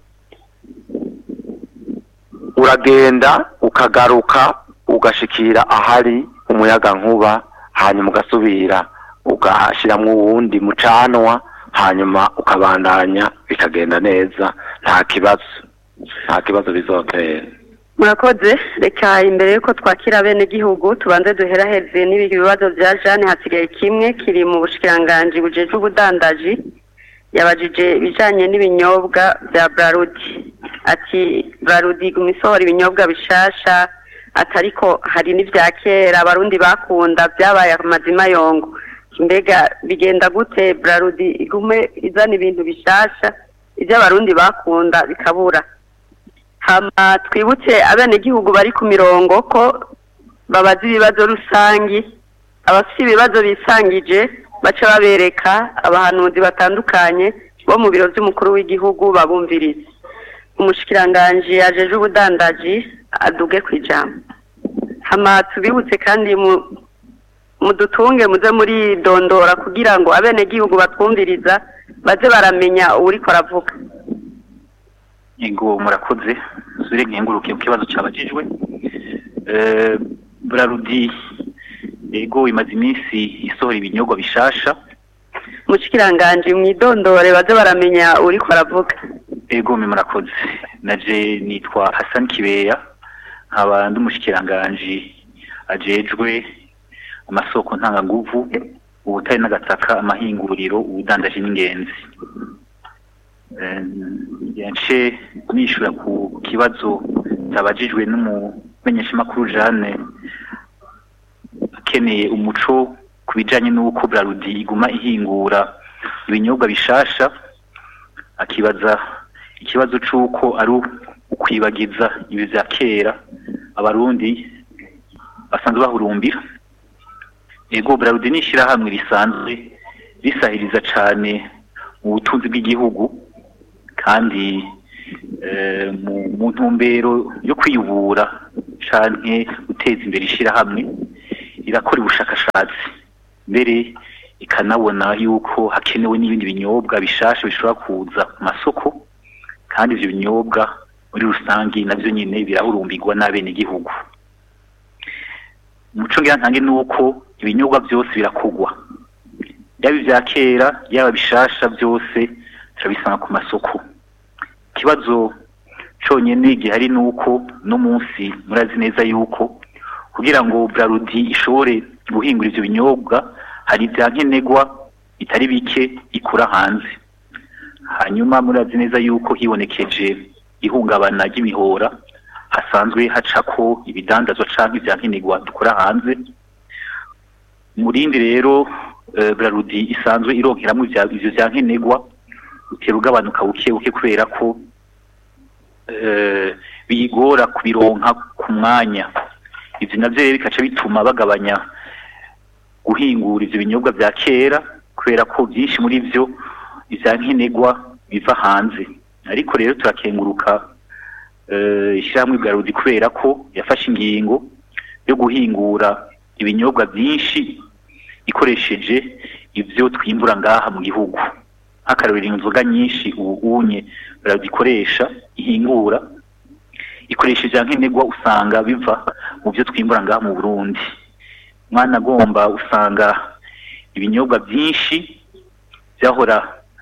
uragenda ukagaruka ugashikira ahari umuyaga nkuba, hanyuma ugasubira ugashiramwo uwundi mucanwa, hanyuma ukabandanya bikagenda neza, nta kibazo bizotera. Murakoze. Reka imbere yuko twakira bene gihugu tubanze duheraheze n'ibibazo bya Jeanne. Hasigaye kimwe kiri mu bushikiranganje bujeje ubudandaji, yabajije bijanye n'ibinyobwa bya Brarudi. Ati Brarudi gumisohora ibinyobwa bishasha, atariko hari n'ivya kera abarundi bakunda byabaye amazima yongo. Mbega bigenda gute Brarudi igume izana ibintu bishasha ivyo abarundi bakunda bikabura? Hama twibutse abene gihugu bari ku mirongo ko babaza ibibazo rusangi, abafite ibibazo bisangije baca babereka abahanuzi batandukanye bo mu biro by'umukuru w'igihugu babumviriza. Umushikiranganje yajeje ubudandaji aduge kwijambo. Hama tubibutse kandi mudutunge muze muri dondora kugira ngo abene gihugu batwumviriza baze baramenya uriko aravuga. Ego murakoze, sure nkenguruke ku kibazo cyabajijwe. Brarudi ego imaze iminsi isohora ibinyobwa bishasha. Mushikiranganje mwidondore baze baramenya uriko aravuga. Ego murakoze. Naje nitwa Hassan Kibeya, nkaba ndi umushikiranganje ajejwe amasoko ntanganguvu, ubutari n'agataka, amahinguriro, ubudandaji n'ingenzi. Yace nishura ku kibazo cyabajijwe n'umumenyeshamakuru Jeanne akeneye umuco kubijanye n'uko Brarudi iguma ihingura ibinyobwa bishasha, akibaza ikibazo c'uko ari ukwibagiza ibi vya kera abarundi basanzwe bahurumbira. Ego Brarudi nishira hamwe risanzwe risahiriza cane mu butunzi bw'igihugu, kandi mu ntumbero yo kwiyubura canke guteza imbere ishirahamwe irakora ubushakashatsi mbere ikanabona yuko hakenewe n'ibindi binyobwa bishasha bishobora kuza ku masoko kandi ivyo binyobwa muri rusangi navyo nyine birahurumbirwa n'abenegihugu. Umuco ngira ntange nuko ibinyobwa byose birakugwa, yaba ivya kera yaba bishasha byose turabisanga ku masoko. Ikibazo conyene gihari nuko no munsi murazi neza yuko kugira ngo Braludi ishobore guhingura ivyo binyobwa hari ivyankenegwa bitari bike ikura hanze. Hanyuma murazi neza yuko hibonekeje ihungabana ry'imihora hasanzwe hacako ibidandazwa canke ivyankenegwa dukora hanze. Murindi rero Braludi isanzwe ironkeramwo ivyo vyankenegwa utera ugabanuka buke kubera ko bigora kubironka ku mwanya. Ivyo navyo rero bikaca bituma bagabanya guhingura ivyo binyobwa vya kera kubera ko byinshi muri vyo ivyankenegwa biva hanze. Ariko rero turakenguruka ishyirahamwe Braludi kubera ko yafashe ingingo yo guhingura ibinyobwa byinshi ikoresheje ivyo twimbura ngaha mu gihugu. Akarorero inzoga nyinshi ubunye Braludi ikoresha ihingura ikoresheje nkenegwa usanga biva mu byo twimbura ngaha mu Burundi. Mwana agomba usanga ibinyobwa byinshi byahora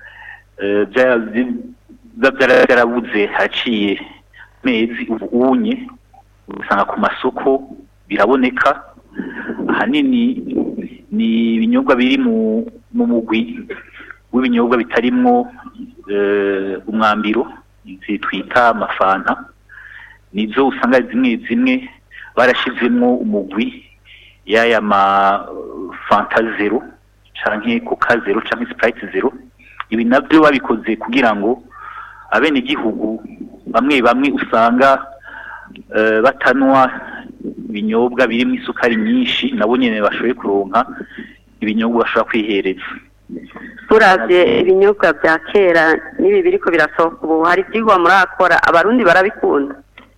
byarabuze haciye mezi ubunye usanga ku masoko biraboneka. Ahanini ni ibinyobwa biri mu mugwi w'ibinyobwa bitarimwo umwambiro twita amafanta, nizo usanga zimwe barashizemwo umugwi yaya ma Fanta zero canke Coca zero canke Sprite zero. Ibi navyo babikoze kugira ngo abene gihugu bamwe usanga batanwa ibinyobwa birimo isukari nyinshi nabo nyene bashoboye kuronka ibinyobwa bashobora kwihereza. Turavye ibinyobwa vya kera nibi biriko birasohoka ubu hari vyigwa muri akora abarundi barabikunda.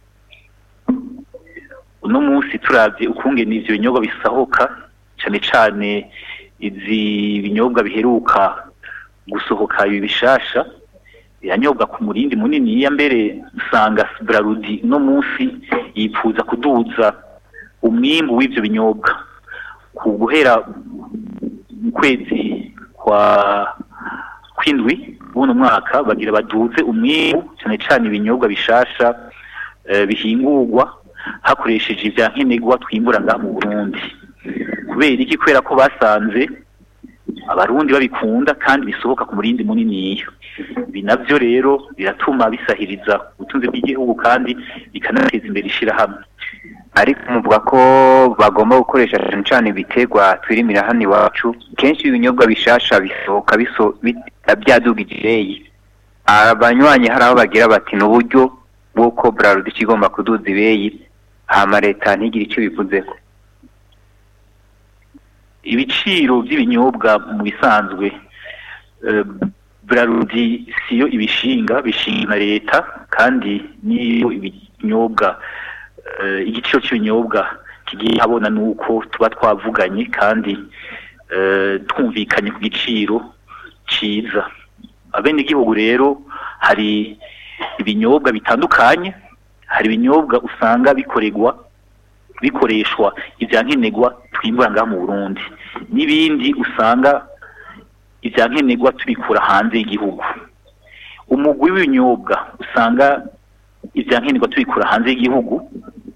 Uno munsi turavye ukungene ivyo binyobwa bisohoka cane izi binyobwa biheruka gusohoka ibi bishasha yanyobwa ku murindi munini ya mbere usanga Braludi no munsi yipfuza kuduza umwimbu w'ivyo binyobwa ku guhera mu kwezi kwa kwindwi buno mwaka bagira baduze umwimbu cane ibinyobwa bishasha bihingurwa hakoresheje ivyankenegwa twimbura ngaha mu Burundi. Kubera iki? Kubera ko basanze abarundi babikunda kandi bisohoka ku murindi munini iyo. Ibi navyo rero biratuma bisahiriza ubutunzi bw'igihugu kandi bikanateza imbere ishirahamwe. Ariko muvuga ko bagomba gukoresha cane ibitegwa twirimira hano iwacu, kenshi ibinyobwa bishasha bisohoka byadugije. Abanywanyi hari aho bagira bati n'uburyo bw'uko Braludi kigomba kuduza ibeyi hama leta ntigire ico bivuzeko. Ibiciro by'ibinyobwa mu bisanzwe Braludi siyo bishinga na leta, kandi niyo ibinyobwa igiciro cy'ibinyobwa kigiye habona nuko tuba twavuganye kandi twumvikanye ku giciro ciza. Abene gihugu rero hari ibinyobwa bitandukanye, hari ibinyobwa usanga bikoreshwa ivyankenegwa twimbura ngaha mu Burundi, n'ibindi usanga ivyankenegwa tubikura hanze y'igihugu. Umugwi w'ibinyobwa usanga ivyankenegwa tubikura hanze y'igihugu,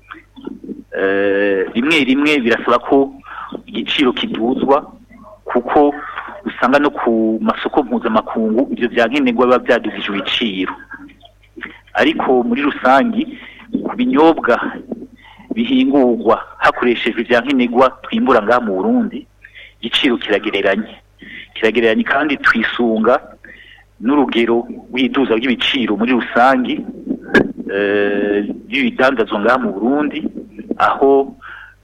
rimwe birasaba ko igiciro kiduzwa kuko usanga no ku masoko mpuzamakungu ivyo vyankenegwa biba vyadugije ibiciro. Ariko muri rusangi ku binyobwa bihingurwa hakoreshejwe ivyankenegwa twimbura ngaha mu Burundi igiciro kiragereranye kandi twisunga n'urugero rw'iduza ry'ibiciro muri rusangi y'ibidandazwa ngaha mu Burundi, aho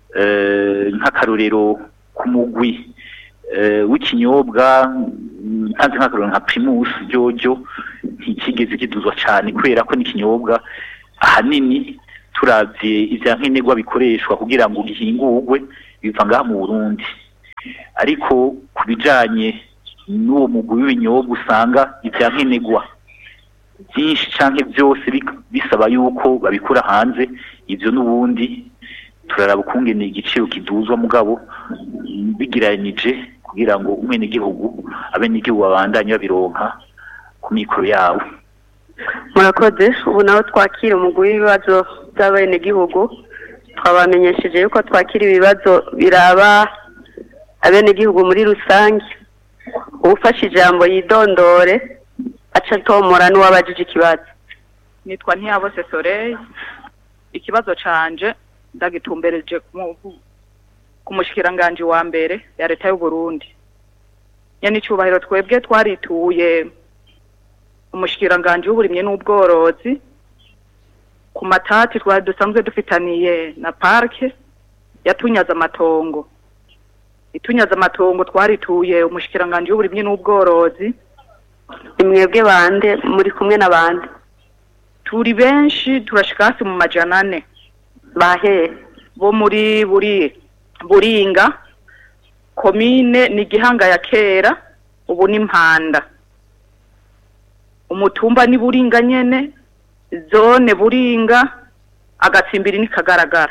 nk'akarorero ku mugwi w'ikinyobwa ntanze nk'akarorero nka Primus Jojo ntikigeze kiduzwa cyane kubera ko n'ikinyobwa ahanini turavye ivyankenerwa bikoreshwa kugira ngo gihingurwe biva ngaha mu Burundi ariko kubijanye n'uwo mugwi w'ibinyobwa usanga ivyankenerwa byinshi canke byose bisaba yuko babikura hanze ivyo n'ubundi turaraba ukungene igiciro kiduzwa mugabo bigiranije kugira ngo umwenegihugu abenegihugu babandanye babironka ku mikoro yawo. Murakoze. Ubu naho twakira umugwi w'ibibazo by'abenegihugu twabamenyesheje yuko twakira ibibazo biraba abenegihugu muri rusange. Ufashe ijambo yidondore aca tomora n'uwabajije ikibazo. Nitwa Ntiyabose Soleil. Ikibazo canje ndagitumbereje ku mushikiranganje wa mbere ya leta y'u Burundi. Yani cyubahiro twebwe twarituye umushikiranganje w'uburimye n'ubworozi ku matati twari dusanzwe dufitaniye na parke yatunyaza amatongo. Itunyaza amatongo twarituye umushikiranganje w'uburimye n'ubworozi. Imwebwe bande muri kumwe n'abandi? Turi benshi turashikasi mu majana 4. Bahe bo muri Buringa komine ni Gihanga ya kera ubu ni Mpanda. Umutumba ni Buringa nyene, zone Buringa, agatsimbiri ni Kagaragara.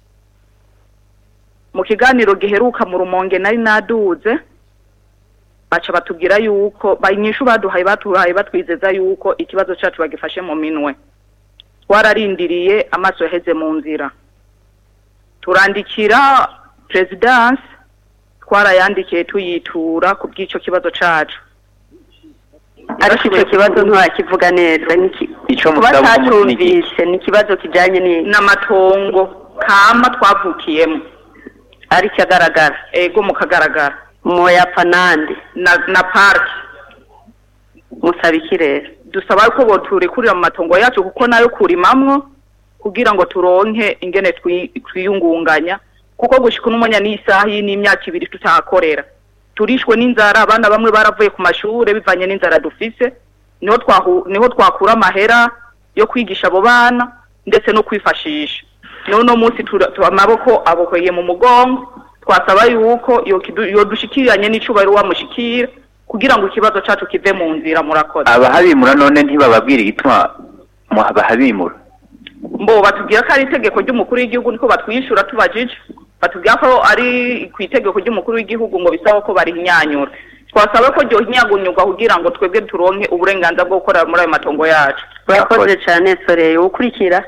Mu kiganiro giheruka mu Rumonge nari naduze baca batubwira yuko bayinyishu baduhaye batwizeza yuko ikibazo cyacu bagifashe mu minwe. Twararindiriye amaso yaheze mu nzira. Turandikira presidence twarayandikiye tuyitura ku bw'ico kibazo cacu. Ariko icyo kibazo ntiwakivuga neza ico musaba ni kibazo kijanye n'amatongo kama twavukiyemo ari cyagaragara ego mu Kagaragara moya panande na park musabikirere dusaba ko boturekurira mu matongo yacu kuko nayo kurimamwo kugira ngo turonke ingene twiyungunganya kuko gushika n'umunya n'isaha y'imyaka 2 tutakorera turishwe n'inzara abana bamwe baravuye ku mashure bivanye n'inzara dufise niho twakura amahera yo kwigisha abo bana ndetse no kwifashisha none munsi amaboko abokoye mu mugongo twasaba yuko yo dushikiranye n'icubahiro wa mushikira kugira ngo ikibazo cyacu kive mu nzira. Murakoze. Abahabimura none ntibababwira igituma muhabahabimura mbo batubwira ko ari itegeko ry'umukuru w'igihugu niko batwishura tubajije batubwira ko ari ku itegeko ry'umukuru w'igihugu ngo bisaba ko bari hinyanyura twasaba ko ryo hinyagunyurwa kugira ngo twebwe turonke uburenganzira bwo gukora muri ayo matongo yacu. Murakoze cyane Soleil. Ukurikira.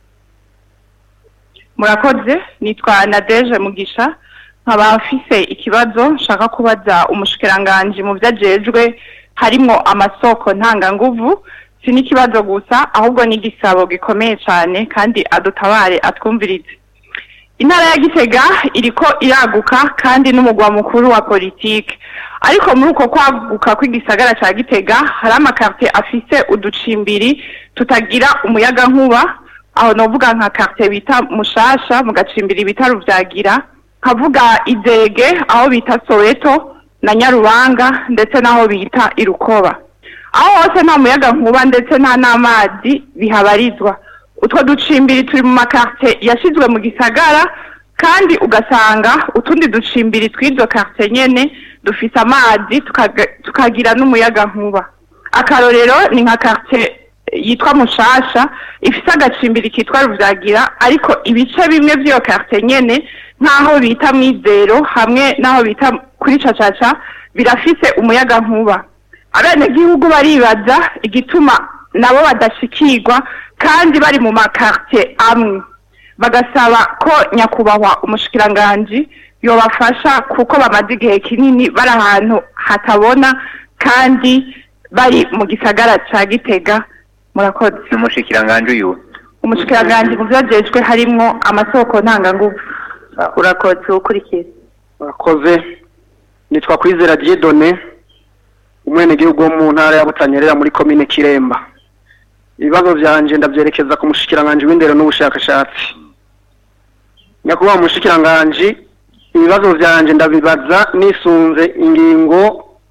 Murakoze. Nitwa Nadeje Mugisha nkaba afise ikibazo nshaka kubaza umushikiranganje mu vyajejwe harimo amasoko ntanganguvu. Si n'ikibazo gusa ahubwo ni igisabo gikomeye cyane kandi adutabare atwumvirize. Intara ya Gitega iriko iraguka kandi n'umugwa mukuru wa politike ariko muri uko kwaguka kw'igisagara ca Gitega hari amakartie afise uducimbiri tutagira umuyaga nkuba aho novuga nka quartier bita Mushasha mu gacimbiri bita Ruvyagira kavuga Izege aho bita Soweto na Nyarubanga ndetse naho bita Irukoba aho hose nta muyaga nkuba ndetse nta n'amazi bihabarizwa. Utwo ducimbiri turi mu makartie yashizwe mu gisagara kandi ugasanga utundi ducimbiri twizo quartier nyene dufise amazi tukagira n'umuyaga nkuba. Akarorero ni nka quartier yitwa Mushasha ifise agacimbiri kitwa Ruvyagira ariko ibice bimwe by'iyo quartier nyene nkaho bita Mwizero hamwe naho bita kuri Cacaca birafise umuyaga nkuba. Abene gihugu baribaza igituma nabo badashikirwa kandi bari mu makartie amwe bagasaba ko nyakubahwa umushikiranganje yobafasha kuko bamaze igihe kinini bari ahantu hatabona kandi bari mu gisagara ca Gitega. Murakoze. Umushikiranganje uyu umushikiranganje mu vyajejwe harimo amasoko ntanganguvu. Urakoze. Ukurikira. Murakoze. Nitwa Kwizera Dieudonné umwene gihugu mu ntara ya Butanyerera muri komine Kiremba. Ibibazo byanje ndavyerekeza ku mushikiranganje w'indero n'ubushakashatsi. Nyakubahwa umushikiranganje ibibazo byanje ndabibaza nisunze ingingo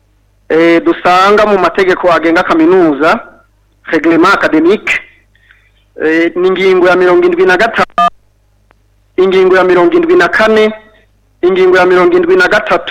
dusanga mu mategeko agenga kaminuza reglement académique ni ingingo ya 75 ingingo ya 74 ingingo ya 73